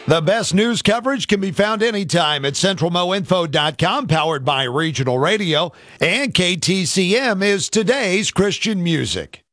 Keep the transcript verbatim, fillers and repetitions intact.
The best news coverage can be found anytime at central mo info dot com, powered by Regional Radio, and K T C M is today's Christian music.